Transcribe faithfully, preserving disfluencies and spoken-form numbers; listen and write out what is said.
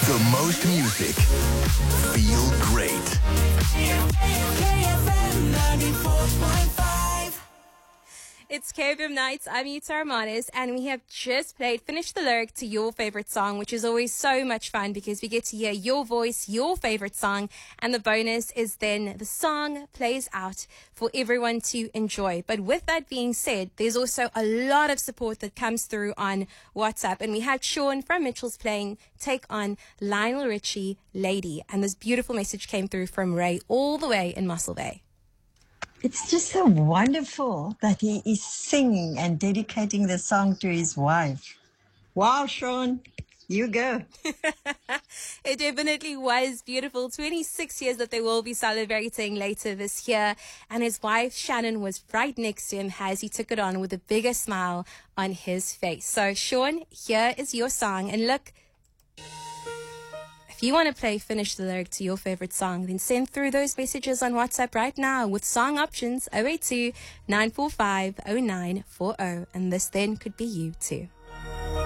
The most music. Feel great. It's K F M Nights. I'm Yuta Armanis, and we have just played Finish the Lyric to your favorite song, which is always so much fun because we get to hear your voice, your favorite song, and the bonus is then the song plays out for everyone to enjoy. But with that being said, there's also a lot of support that comes through on WhatsApp, and we had Sean from Mitchell's Playing take on Lionel Richie, Lady, and this beautiful message came through from Ray all the way in Muscle Bay. It's just so wonderful that he is singing and dedicating the song to his wife. Wow, Sean, you go. It definitely was beautiful. twenty-six years that they will be celebrating later this year. And his wife, Shannon, was right next to him as he took it on with a bigger smile on his face. So, Sean, here is your song. And look, if you want to play Finish the Lyric to your favorite song, then send through those messages on WhatsApp right now with song options oh eight two, nine four five, oh nine four oh. And this then could be you too.